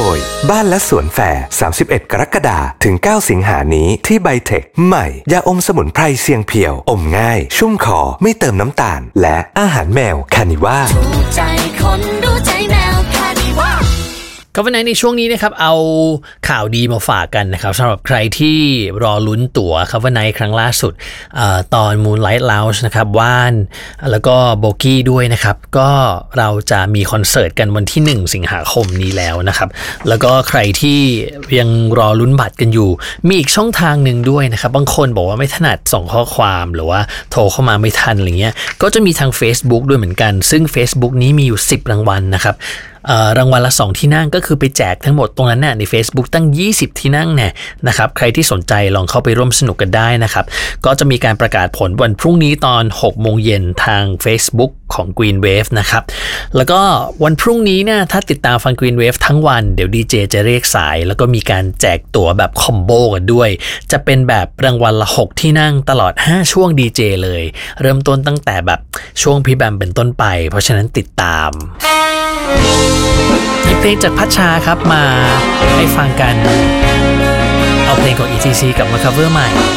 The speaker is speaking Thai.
ยบ้านและสวนแฟร์31 กรกฎาคมถึง 9 สิงหานี้ที่ไบเทคใหม่ยาอมสมุนไพรเสียงเพียวอมง่ายชุ่มคอไม่เติมน้ำตาลและอาหารแมวคานิว่าดูใจคนดูใจแมวคานิว่าก็วันนี้ในช่วงนี้นะครับเอาข่าวดีมาฝากกันนะครับสำหรับใครที่รอลุ้นตั๋วครับวันนี้ครั้งล่าสุดตอน Moonlight Lounge นะครับว่านแล้วก็โบกี้ด้วยนะครับก็เราจะมีคอนเสิร์ตกันวันที่1 สิงหาคมนี้แล้วนะครับแล้วก็ใครที่ยังรอลุ้นบัตรกันอยู่มีอีกช่องทางหนึ่งด้วยนะครับบางคนบอกว่าไม่ถนัดส่งข้อความหรือว่าโทรเข้ามาไม่ทันอะไรเงี้ยก็จะมีทาง Facebook ด้วยเหมือนกันซึ่ง Facebook นี้มีอยู่10 รางวัลนะครับรางวัลละ2 ที่นั่งก็คือไปแจกทั้งหมดตรงนั้นน่ะใน Facebook ตั้ง20 ที่นั่งเนี่ยนะครับใครที่สนใจลองเข้าไปร่วมสนุกกันได้นะครับก็จะมีการประกาศผลวันพรุ่งนี้ตอน 18:00 นทาง Facebook ของ Green Wave นะครับแล้วก็วันพรุ่งนี้เนี่ยถ้าติดตามฟัง Green Wave ทั้งวันเดี๋ยวดีเจจะเรียกสายแล้วก็มีการแจกตั๋วแบบคอมโบกันด้วยจะเป็นแบบรางวัลละ6 ที่นั่งตลอด5 ช่วงดีเจเลยเริ่มต้นตั้งแต่แบบช่วงพี่แบมเป็นต้นไปเพราะฉะนั้นติดตามมีเพลงจากพัชชาครับมาให้ฟังกันเอาเพลงของ ETC กลับมา cover ใหม่